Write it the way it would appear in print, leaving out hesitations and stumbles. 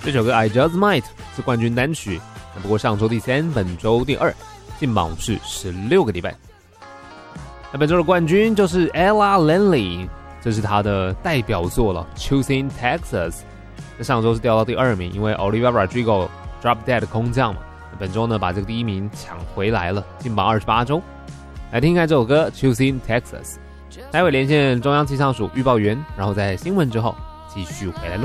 这首歌 I Just Might 是冠军单曲，不过上周第3，本周第2，进榜是16个礼拜。那本周的冠军就是 Ella Langley， 这是她的代表作了 Choosing Texas。在上周是掉到第2名，因为 Olivia Rodrigo Drop Dead 空降嘛。那本周呢，把这个第1名抢回来了，进榜28周。来听看这首歌 Choosing Texas。待会连线中央气象署预报员，然后在新闻之后继续回来录。